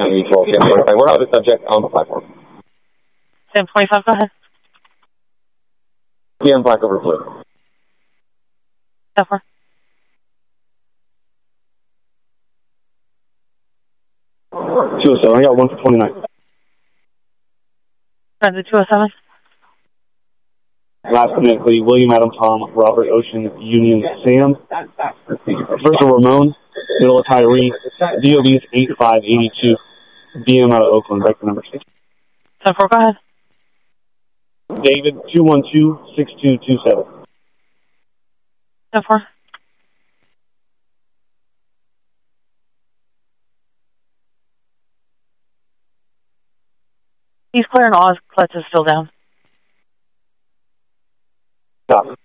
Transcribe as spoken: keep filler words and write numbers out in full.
nine Mutual, ten forty-five. We're out of the subject on the platform. ten twenty-five, go ahead. P M black over blue. ten four. two oh seven, I got one for twenty-nine. Transit two oh seven. Last phonetically, William, Adam, Tom, Robert, Ocean, Union, Sam. First of Ramon, middle of Tyree. D O B is eight five eight two. B M out of Oakland, break the number six. ten four, go ahead. David, two one two, six two two seven. ten four. He's clear and Oz clutch is still down. Stop.